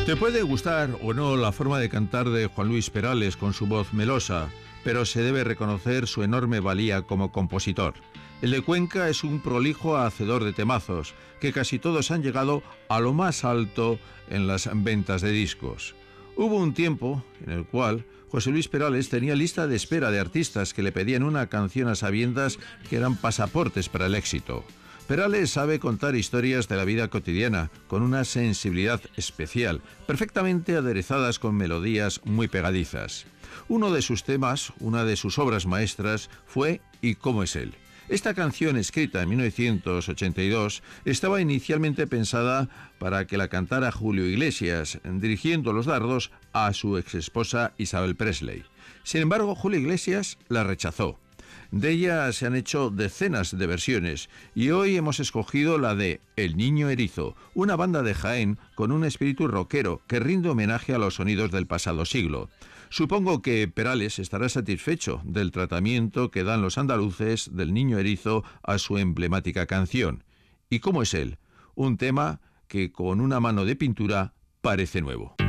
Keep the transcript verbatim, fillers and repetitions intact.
Te puede gustar o no la forma de cantar de Juan Luis Perales con su voz melosa, pero se debe reconocer su enorme valía como compositor. El de Cuenca es un prolijo hacedor de temazos, que casi todos han llegado a lo más alto en las ventas de discos. Hubo un tiempo en el cual José Luis Perales tenía lista de espera de artistas que le pedían una canción a sabiendas que eran pasaportes para el éxito. Perales sabe contar historias de la vida cotidiana con una sensibilidad especial, perfectamente aderezadas con melodías muy pegadizas. Uno de sus temas, una de sus obras maestras, fue ¿Y cómo es él? Esta canción, escrita en mil novecientos ochenta y dos, estaba inicialmente pensada para que la cantara Julio Iglesias, dirigiendo los dardos a su exesposa Isabel Presley. Sin embargo, Julio Iglesias la rechazó. De ella se han hecho decenas de versiones y hoy hemos escogido la de El Niño Erizo, una banda de Jaén con un espíritu rockero que rinde homenaje a los sonidos del pasado siglo. Supongo que Perales estará satisfecho del tratamiento que dan los andaluces del Niño Erizo a su emblemática canción. ¿Y cómo es él? Un tema que con una mano de pintura parece nuevo.